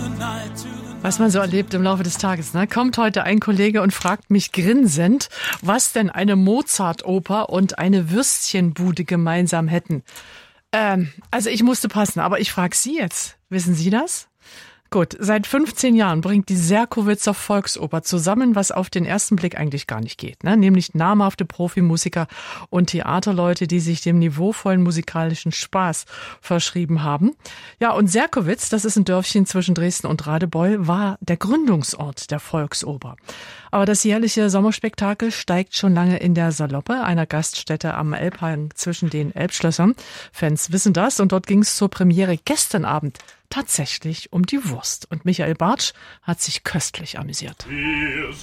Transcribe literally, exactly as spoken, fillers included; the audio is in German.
Was man so erlebt im Laufe des Tages, ne? Kommt heute ein Kollege und fragt mich grinsend, was denn eine Mozart-Oper und eine Würstchenbude gemeinsam hätten. Ähm, also ich musste passen, aber ich frage Sie jetzt. Wissen Sie das? Gut, seit fünfzehn Jahren bringt die Serkowitzer Volksoper zusammen, was auf den ersten Blick eigentlich gar nicht geht, ne? Nämlich namhafte Profimusiker und Theaterleute, die sich dem niveauvollen musikalischen Spaß verschrieben haben. Ja, und Serkowitz, das ist ein Dörfchen zwischen Dresden und Radebeul, war der Gründungsort der Volksoper. Aber das jährliche Sommerspektakel steigt schon lange in der Saloppe, einer Gaststätte am Elbhang zwischen den Elbschlössern. Fans wissen das und dort ging es zur Premiere gestern Abend tatsächlich um die Wurst. Und Michael Bartsch hat sich köstlich amüsiert.